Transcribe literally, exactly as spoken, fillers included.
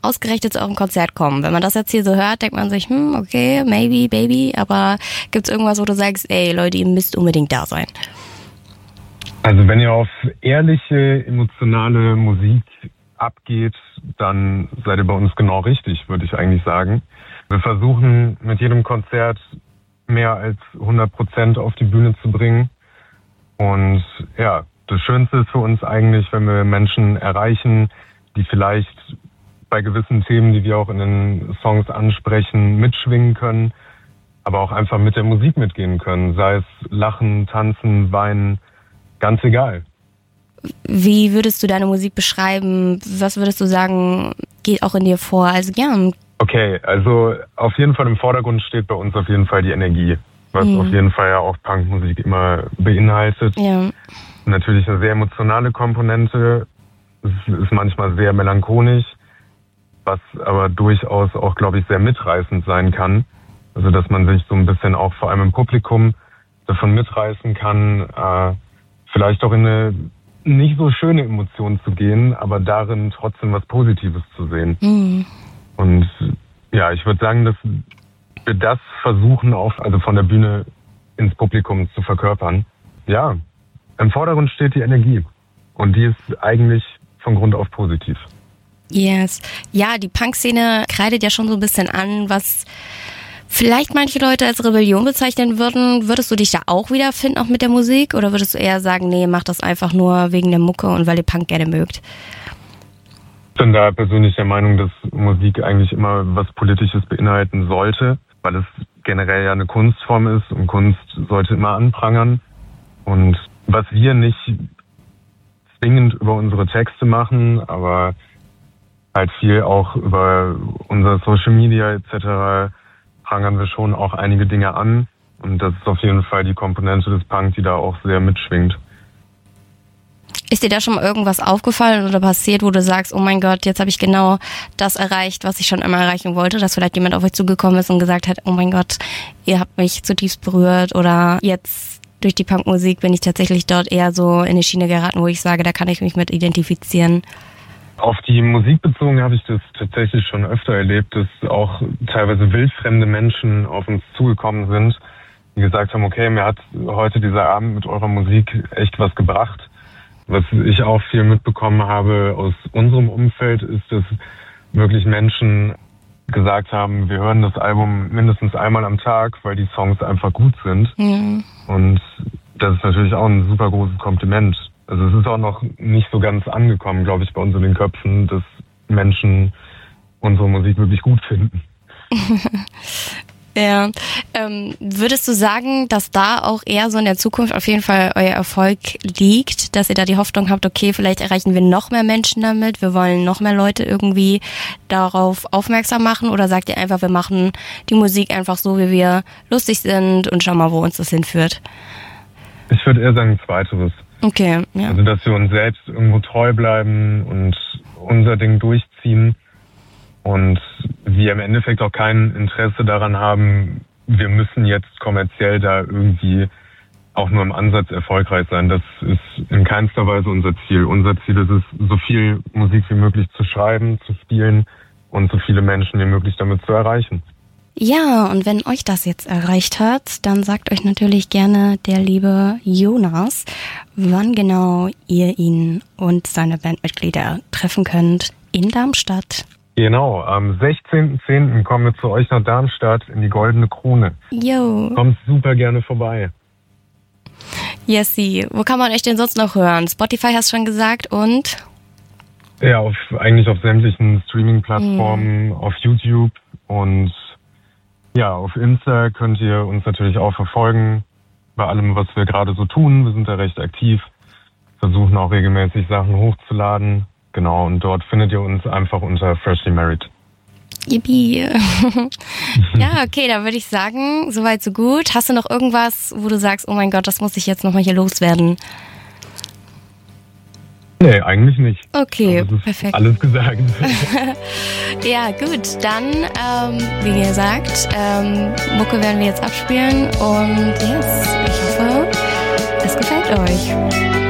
ausgerechnet zu eurem Konzert kommen? Wenn man das jetzt hier so hört, denkt man sich, hm, okay, maybe, baby, aber gibt's irgendwas, wo du sagst, ey, Leute, ihr müsst unbedingt da sein? Also wenn ihr auf ehrliche, emotionale Musik abgeht, dann seid ihr bei uns genau richtig, würde ich eigentlich sagen. Wir versuchen mit jedem Konzert mehr als hundert Prozent auf die Bühne zu bringen. Und ja, das Schönste ist für uns eigentlich, wenn wir Menschen erreichen, die vielleicht bei gewissen Themen, die wir auch in den Songs ansprechen, mitschwingen können, aber auch einfach mit der Musik mitgehen können. Sei es lachen, tanzen, weinen, ganz egal. Wie würdest du deine Musik beschreiben? Was würdest du sagen, geht auch in dir vor? Also gern. Okay, also auf jeden Fall im Vordergrund steht bei uns auf jeden Fall die Energie, was mhm. auf jeden Fall ja auch Punkmusik immer beinhaltet. Ja. Natürlich eine sehr emotionale Komponente, es ist manchmal sehr melancholisch, was aber durchaus auch, glaube ich, sehr mitreißend sein kann. Also dass man sich so ein bisschen auch vor allem im Publikum davon mitreißen kann, äh, vielleicht auch in eine nicht so schöne Emotion zu gehen, aber darin trotzdem was Positives zu sehen. Mhm. Und ja, ich würde sagen, dass wir das versuchen, auch also von der Bühne ins Publikum zu verkörpern. Ja, im Vordergrund steht die Energie und die ist eigentlich von Grund auf positiv. Yes. Ja, die Punk-Szene kreidet ja schon so ein bisschen an, was vielleicht manche Leute als Rebellion bezeichnen würden. Würdest du dich da auch wiederfinden, auch mit der Musik? Oder würdest du eher sagen, nee, mach das einfach nur wegen der Mucke und weil ihr Punk gerne mögt? Ich bin da persönlich der Meinung, dass Musik eigentlich immer was Politisches beinhalten sollte, weil es generell ja eine Kunstform ist und Kunst sollte immer anprangern. Und was wir nicht zwingend über unsere Texte machen, aber halt viel auch über unser Social Media et cetera prangern wir schon auch einige Dinge an. Und das ist auf jeden Fall die Komponente des Punk, die da auch sehr mitschwingt. Ist dir da schon mal irgendwas aufgefallen oder passiert, wo du sagst, oh mein Gott, jetzt habe ich genau das erreicht, was ich schon immer erreichen wollte, dass vielleicht jemand auf euch zugekommen ist und gesagt hat, oh mein Gott, ihr habt mich zutiefst berührt oder jetzt durch die Punkmusik bin ich tatsächlich dort eher so in eine Schiene geraten, wo ich sage, da kann ich mich mit identifizieren? Auf die Musik bezogen habe ich das tatsächlich schon öfter erlebt, dass auch teilweise wildfremde Menschen auf uns zugekommen sind, die gesagt haben, okay, mir hat heute dieser Abend mit eurer Musik echt was gebracht. Was ich auch viel mitbekommen habe aus unserem Umfeld, ist, dass wirklich Menschen gesagt haben, wir hören das Album mindestens einmal am Tag, weil die Songs einfach gut sind. Mhm. Und das ist natürlich auch ein super großes Kompliment. Also es ist auch noch nicht so ganz angekommen, glaube ich, bei uns in den Köpfen, dass Menschen unsere Musik wirklich gut finden. Ja, ähm, würdest du sagen, dass da auch eher so in der Zukunft auf jeden Fall euer Erfolg liegt, dass ihr da die Hoffnung habt, okay, vielleicht erreichen wir noch mehr Menschen damit, wir wollen noch mehr Leute irgendwie darauf aufmerksam machen, oder sagt ihr einfach, wir machen die Musik einfach so, wie wir lustig sind und schauen mal, wo uns das hinführt? Ich würde eher sagen Zweiteres. Okay, ja. Also, dass wir uns selbst irgendwo treu bleiben und unser Ding durchziehen. Und wir im Endeffekt auch kein Interesse daran haben, wir müssen jetzt kommerziell da irgendwie auch nur im Ansatz erfolgreich sein. Das ist in keinster Weise unser Ziel. Unser Ziel ist es, so viel Musik wie möglich zu schreiben, zu spielen und so viele Menschen wie möglich damit zu erreichen. Ja, und wenn euch das jetzt erreicht hat, dann sagt euch natürlich gerne der liebe Jonas, wann genau ihr ihn und seine Bandmitglieder treffen könnt in Darmstadt. Genau, am sechzehnten zehnten kommen wir zu euch nach Darmstadt in die Goldene Krone. Jo. Kommt super gerne vorbei. Yesy, wo kann man euch denn sonst noch hören? Spotify hast du schon gesagt und? Ja, auf, eigentlich auf sämtlichen Streaming-Plattformen, mm. auf YouTube und ja, auf Insta könnt ihr uns natürlich auch verfolgen bei allem, was wir gerade so tun. Wir sind da recht aktiv, versuchen auch regelmäßig Sachen hochzuladen. Genau, und dort findet ihr uns einfach unter Freshly Married. Yippie. Ja, okay, da würde ich sagen, soweit so gut. Hast du noch irgendwas, wo du sagst, oh mein Gott, das muss ich jetzt nochmal hier loswerden? Nee, eigentlich nicht. Okay, also perfekt. Alles gesagt. Ja, gut, dann, ähm, wie gesagt, ähm, Mucke werden wir jetzt abspielen und yes, ich hoffe, es gefällt euch.